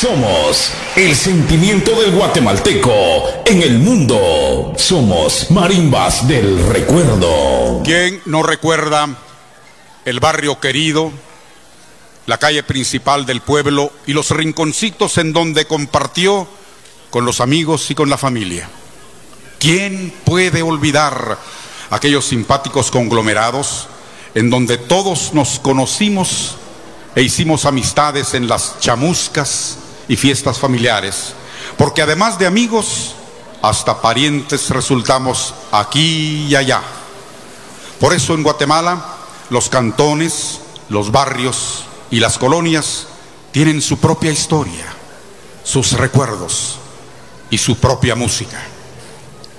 Somos el sentimiento del guatemalteco en el mundo. Somos marimbas del recuerdo. ¿Quién no recuerda el barrio querido, la calle principal del pueblo y los rinconcitos en donde compartió con los amigos y con la familia? ¿Quién puede olvidar aquellos simpáticos conglomerados en donde todos nos conocimos e hicimos amistades en las chamuscas y fiestas familiares? Porque además de amigos, hasta parientes resultamos aquí y allá. Por eso en Guatemala, los cantones, los barrios y las colonias tienen su propia historia, sus recuerdos y su propia música.